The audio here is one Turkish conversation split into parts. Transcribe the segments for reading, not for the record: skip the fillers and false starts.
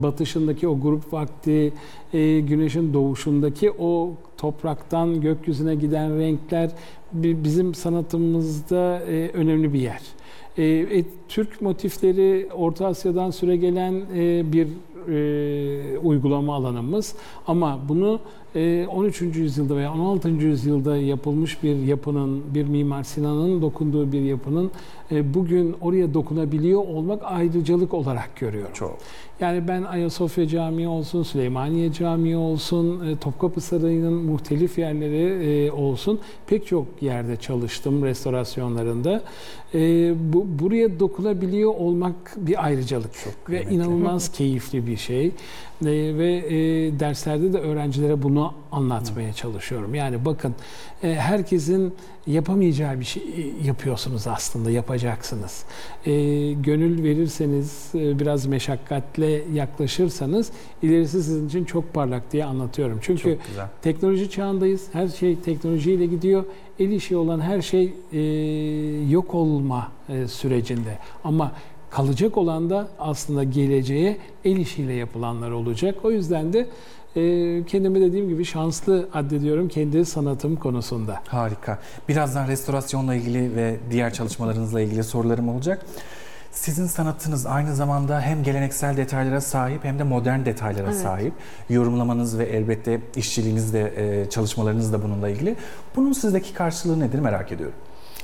batışındaki o grup vakti, güneşin doğuşundaki o topraktan gökyüzüne giden renkler bizim sanatımızda önemli bir yer. Türk motifleri Orta Asya'dan süregelen bir uygulama alanımız ama bunu 13. yüzyılda veya 16. yüzyılda yapılmış bir yapının, bir Mimar Sinan'ın dokunduğu bir yapının bugün oraya dokunabiliyor olmak ayrıcalık olarak görüyorum. Çok. Yani ben Ayasofya Camii olsun, Süleymaniye Camii olsun, Topkapı Sarayı'nın muhtelif yerleri olsun pek çok yerde çalıştım restorasyonlarında. Buraya dokunabiliyor olmak bir ayrıcalık ve inanılmaz keyifli bir şey. Ve derslerde de öğrencilere bunu anlatmaya çalışıyorum. Yani bakın herkesin yapamayacağı bir şey yapıyorsunuz aslında, yapacaksınız. Gönül verirseniz, biraz meşakkatle yaklaşırsanız ilerisi sizin için çok parlak diye anlatıyorum. Çünkü teknoloji çağındayız, her şey teknolojiyle gidiyor. El işi olan her şey yok olma sürecinde. Ama kalacak olan da aslında geleceğe el işiyle yapılanlar olacak. O yüzden de kendimi dediğim gibi şanslı addediyorum kendi sanatım konusunda. Harika. Birazdan restorasyonla ilgili ve diğer çalışmalarınızla ilgili sorularım olacak. Sizin sanatınız aynı zamanda hem geleneksel detaylara sahip hem de modern detaylara sahip. Yorumlamanız ve elbette işçiliğiniz de çalışmalarınız da bununla ilgili. Bunun sizdeki karşılığı nedir merak ediyorum.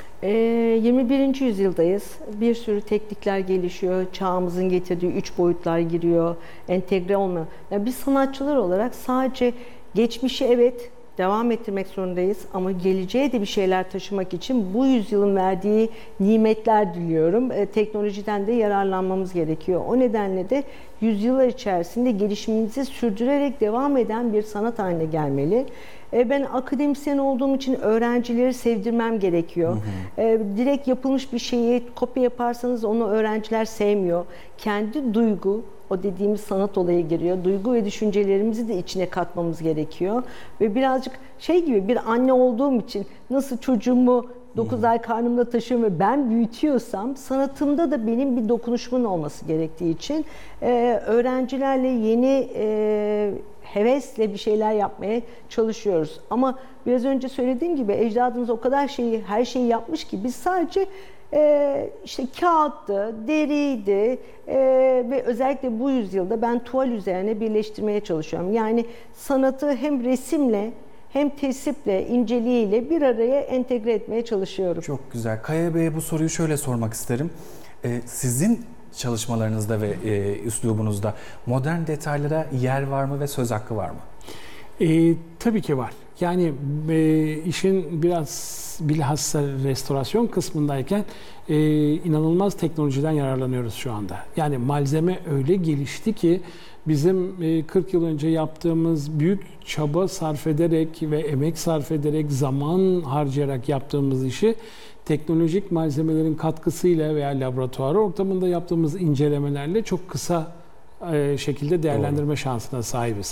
21. yüzyıldayız. Bir sürü teknikler gelişiyor. Çağımızın getirdiği 3 boyutlar giriyor. Entegre olmuyor. Yani biz sanatçılar olarak sadece geçmişi devam ettirmek zorundayız ama geleceğe de bir şeyler taşımak için bu yüzyılın verdiği nimetler diliyorum. Teknolojiden de yararlanmamız gerekiyor. O nedenle de yüzyıllar içerisinde gelişimimizi sürdürerek devam eden bir sanat haline gelmeli. Ben akademisyen olduğum için öğrencileri sevdirmem gerekiyor. Direkt yapılmış bir şeyi kopya yaparsanız onu öğrenciler sevmiyor. Kendi duygu, o dediğimiz sanat olayı giriyor. Duygu ve düşüncelerimizi de içine katmamız gerekiyor. Ve birazcık şey gibi, bir anne olduğum için nasıl çocuğumu 9 ay karnımda taşıyorum ve ben büyütüyorsam sanatımda da benim bir dokunuşumun olması gerektiği için öğrencilerle yeni hevesle bir şeyler yapmaya çalışıyoruz. Ama biraz önce söylediğim gibi ecdadımız o kadar her şeyi yapmış ki biz sadece işte kağıttı, deriydi ve özellikle bu yüzyılda ben tuval üzerine birleştirmeye çalışıyorum. Yani sanatı hem resimle hem tesiple, inceliğiyle bir araya entegre etmeye çalışıyorum. Çok güzel. Kaya Bey'e bu soruyu şöyle sormak isterim. Sizin çalışmalarınızda ve üslubunuzda modern detaylara yer var mı ve söz hakkı var mı? Tabii ki var. Yani işin biraz bilhassa restorasyon kısmındayken inanılmaz teknolojiden yararlanıyoruz şu anda. Yani malzeme öyle gelişti ki bizim 40 yıl önce yaptığımız büyük çaba sarf ederek ve emek sarf ederek, zaman harcayarak yaptığımız işi teknolojik malzemelerin katkısıyla veya laboratuvar ortamında yaptığımız incelemelerle çok kısa şekilde değerlendirme şansına sahibiz.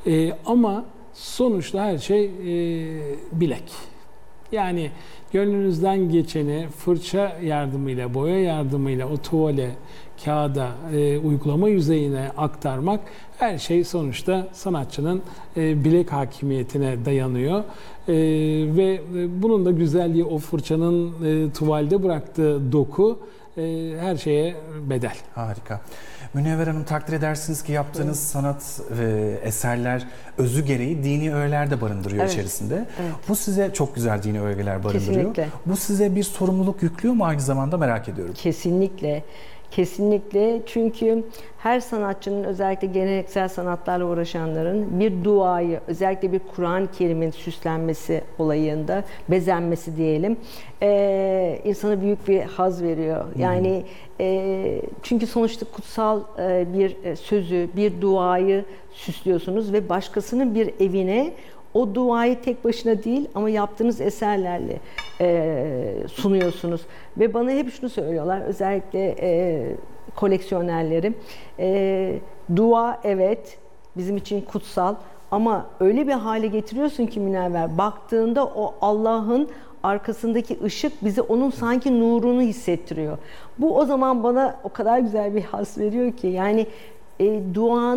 Ama sonuçta her şey bilek. Yani gönlünüzden geçeni fırça yardımıyla, boya yardımıyla o tuvale, kağıda, uygulama yüzeyine aktarmak her şey sonuçta sanatçının bilek hakimiyetine dayanıyor. Ve bunun da güzelliği o fırçanın tuvalde bıraktığı doku her şeye bedel. Harika. Münevver Hanım, takdir edersiniz ki yaptığınız sanat ve eserler özü gereği dini öğeler de barındırıyor içerisinde. Evet. Bu size çok güzel dini öğeler barındırıyor. Kesinlikle. Bu size bir sorumluluk yüklüyor mu aynı zamanda merak ediyorum. Kesinlikle. Kesinlikle, çünkü her sanatçının, özellikle geleneksel sanatlarla uğraşanların bir duayı, özellikle bir Kur'an-ı Kerim'in süslenmesi olayında, bezenmesi diyelim, insana büyük bir haz veriyor. Yani çünkü sonuçta kutsal bir sözü, bir duayı süslüyorsunuz ve başkasının bir evine o duayı tek başına değil ama yaptığınız eserlerle sunuyorsunuz. Ve bana hep şunu söylüyorlar, özellikle koleksiyonerlerim. Dua bizim için kutsal ama öyle bir hale getiriyorsun ki Münevver, baktığında o Allah'ın arkasındaki ışık bize onun sanki nurunu hissettiriyor. Bu o zaman bana o kadar güzel bir haz veriyor ki, yani duanın